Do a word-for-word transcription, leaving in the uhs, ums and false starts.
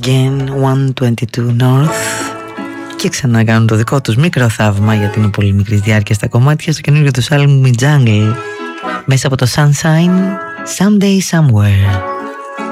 Again, εκατόν είκοσι δύο North. Και ξανά κάνουν το δικό τους μικρό θαύμα, γιατί είναι πολύ μικρής διάρκεια στα κομμάτια, στο καινούργιο τους άλμπουμ Jungle, μέσα από το Sunshine, Someday Somewhere.